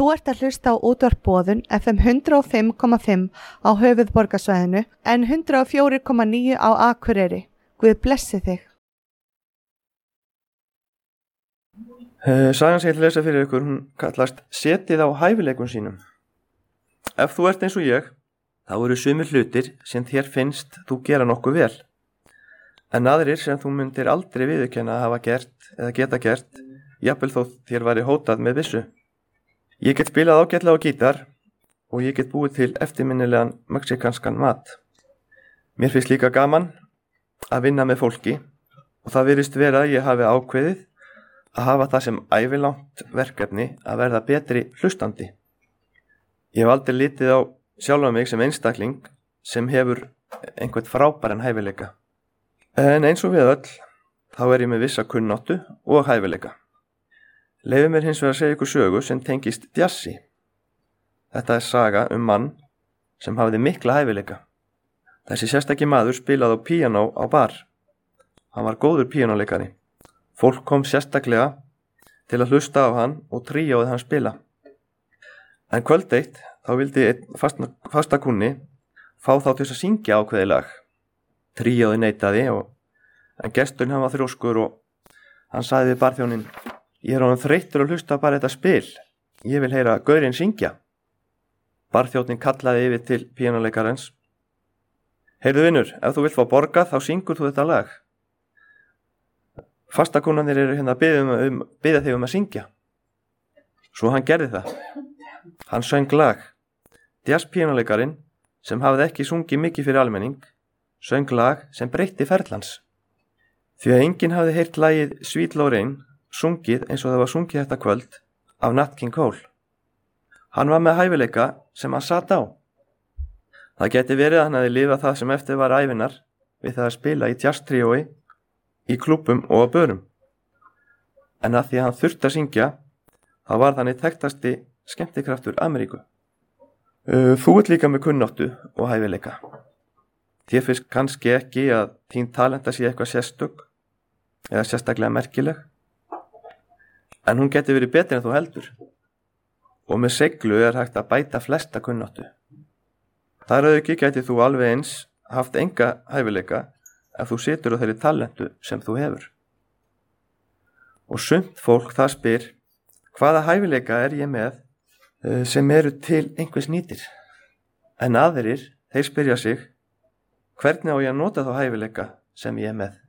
Þú ert að hlusta á útvarp Boðun FM 105,5 á höfuðborgarsvæðinu en 104,9 á Akureyri. Guð blessi þig. Sagan sem ég ætla að lesa fyrir ykkur, hún kallast Setið á hæfileikum sínum. Ef þú ert eins og ég, þá eru sumir hlutir sem þér finnst þú gera nokkuð vel, en aðrir sem þú myndir aldrei viðurkenna að hafa gert eða geta gert, jafnvel þó þér væri hótað með byssu. Ég get spilað ágætlega á gítar og ég get búið til eftirminnilegan mexikanskan mat. Mér finnst líka gaman að vinna með fólki og það virðist vera að ég hafi ákveðið að hafa það sem ævilangt verkefni að verða betri hlustandi. Ég hef aldrei litið á sjálfa mig sem einstakling sem hefur einhvern frábæran hæfileika. En eins og við öll, þá er ég með vissa kunnáttu og hæfileika. Leyfið mér hins vegar að segja ykkur sögu sem tengist jazzi. Þetta er saga mann sem hafði mikla hæfileika. Þessi sérstaki maður spilaði á píanó á bar. Hann var góður píanóleikari. Fólk kom sérstaklega til að hlusta á hann og tríóið hann spila. En kvöld eitt þá vildi einn fastakunni fá þá til að syngja ákveðið lag. Tríóið neitaði en gesturinn hann var þrjóskur og hann sagði við barþjóninn: Ég er honum þreyttur að hlusta bara þetta spil. Ég vil heyra gaurinn syngja. Barþjónninn kallaði yfir til píanóleikarans: Heyrðu vinur, ef þú vilt fá borgað þá syngur þú þetta lag. Fastakunnarnir eru hérna að biðja þig að syngja. Svo hann gerði það. Hann söng lag. Jazzpíanóleikarinn, sem hafði ekki sungið mikið fyrir almenning, söng lag sem breytti ferlans. Því að enginn hafði heyrt lagið Sweet Lorraine sungið eins og það var sungið þetta kvöld af Nat King Cole. Hann var með hæfileika sem hann sat á. Það geti verið að hann hefði lifað það sem eftir var ævinar við það að spila í jazztríói, í klúbbum og á börum. En að því að hann þurfti að syngja, þá var þannig þekktasti skemmtikraftur Ameríku. Þú ert líka með kunnáttu og hæfileika. Þér finnst kannski ekki að þín talenta sé eitthvað sérstök eða sérstaklega merkileg, en hún geti verið betri en þú heldur. Og með seiglu er hægt að bæta flesta kunnáttu. Þar að auki geti þú alveg eins haft enga hæfileika ef þú situr á þeirri talentu sem þú hefur. Og sumt fólk það spyr: hvaða hæfileika er ég með sem eru til einhvers nýtir? En aðrir, þeir spyrja sig: hvernig á ég að nota þá hæfileika sem ég er með?